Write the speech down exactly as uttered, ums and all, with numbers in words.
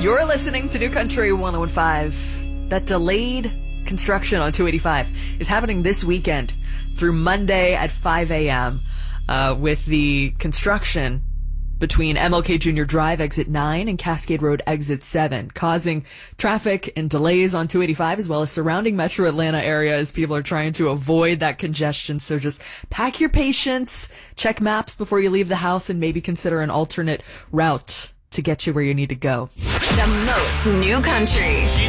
You're listening to New Country one oh five. That delayed construction on two eighty-five is happening this weekend through Monday at five a.m. Uh, with the construction between M L K Junior Drive exit nine and Cascade Road exit seven, causing traffic and delays on two eighty-five as well as surrounding Metro Atlanta area as people are trying to avoid that congestion. So just pack your patience, check maps before you leave the house, and maybe consider an alternate route to get you where you need to go. The most new country.